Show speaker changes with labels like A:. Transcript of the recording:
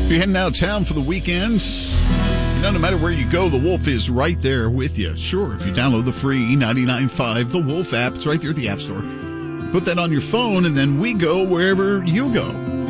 A: If you're heading out of town for the weekend, no matter where you go, the Wolf is right there with you. Sure, if you download the free 99.5 The Wolf app, it's right there at the App Store. Put that on your phone, and then we go wherever you go.